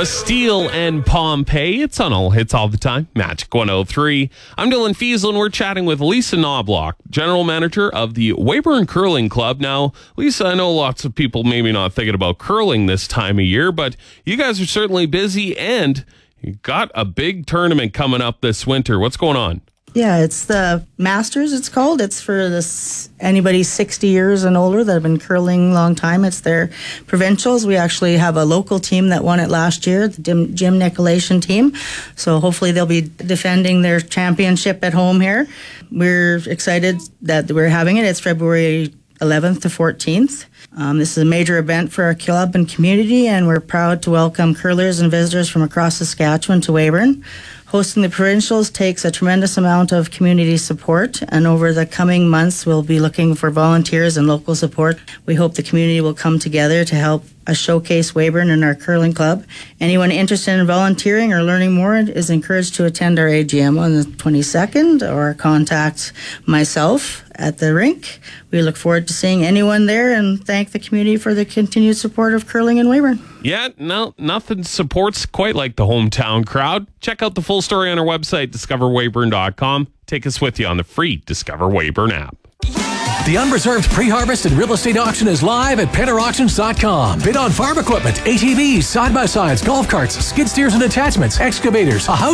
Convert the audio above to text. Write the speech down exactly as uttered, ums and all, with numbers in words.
Bastille and Pompeii. It's on all hits all the time. Magic one oh three. I'm Dylan Fiesel, and we're chatting with Lisa Knobloch, General Manager of the Weyburn Curling Club. Now, Lisa, I know lots of people maybe not thinking about curling this time of year, but you guys are certainly busy, and you got a big tournament coming up this winter. What's going on? Yeah, it's the Masters, it's called. It's for this anybody sixty years and older that have been curling a long time. It's their provincials. We actually have a local team that won it last year, the Jim, Jim Nicolation team. So hopefully they'll be defending their championship at home here. We're excited that we're having it. It's February eleventh to fourteenth. Um, this is a major event for our club and community, and we're proud to welcome curlers and visitors from across Saskatchewan to Weyburn. Hosting the provincials takes a tremendous amount of community support, and over the coming months, we'll be looking for volunteers and local support. We hope the community will come together to help us showcase Weyburn and our curling club. Anyone interested in volunteering or learning more is encouraged to attend our A G M on the twenty-second or contact myself at the rink. We look forward to seeing anyone there and thank the community for the continued support of curling in Weyburn. Yeah, no, nothing supports quite like the hometown crowd. Check out the full story on our website, discover weyburn dot com. Take us with you on the free Discover Weyburn app. The unreserved pre-harvest and real estate auction is live at penner auctions dot com. Bid on farm equipment, A T Vs, side-by-sides, golf carts, skid steers and attachments, excavators, a house